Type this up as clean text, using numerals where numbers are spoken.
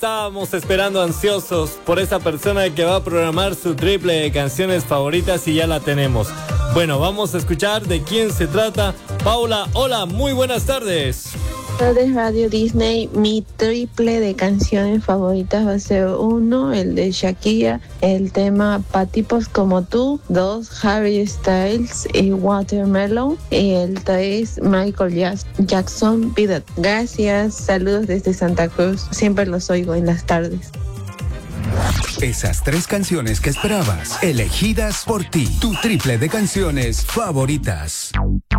Estábamos esperando ansiosos por esa persona que va a programar su triple de canciones favoritas y ya la tenemos. Bueno, vamos a escuchar de quién se trata. Paula, hola, muy buenas tardes. De Radio Disney, mi triple de canciones favoritas va a ser 1, el de Shakira, el tema Pa' tipos como tú, 2, Harry Styles y Watermelon, y el 3, Michael Jackson, Beat It. Gracias, saludos desde Santa Cruz, siempre los oigo en las tardes. Esas 3 canciones que esperabas, elegidas por ti, tu triple de canciones favoritas.